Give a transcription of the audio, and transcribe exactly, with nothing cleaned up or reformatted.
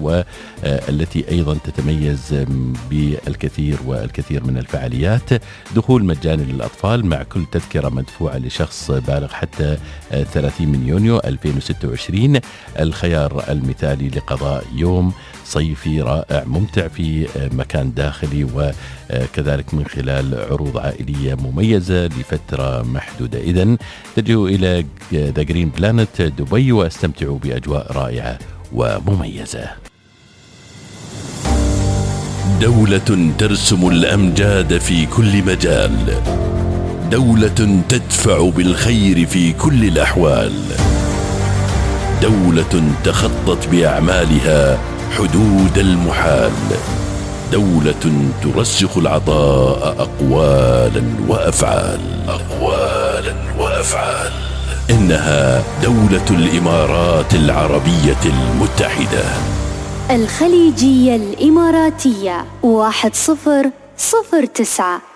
والتي أيضا تتميز بالكثير والكثير من الفعاليات. دخول مجاني للأطفال مع كل تذكرة مدفوعة لشخص بالغ حتى ثلاثين من يونيو ألفين وستة وعشرين. الخيار المثالي لقضاء يوم صيفي رائع ممتع في مكان داخلي، وكذلك من خلال عروض عائلية مميزة لفترة محدودة. إذن تجهوا إلى ذا جرين بلانت دبي واستمتعوا بأجواء رائعة ومميزة. دولة ترسم الأمجاد في كل مجال، دولة تدفع بالخير في كل الأحوال، دولة تخطت بأعمالها حدود المحال، دولة ترسخ العطاء أقوالا وأفعال أقوالا وأفعال إنها دولة الإمارات العربية المتحدة. الخليجية الإماراتية واحد صفر صفر تسعة.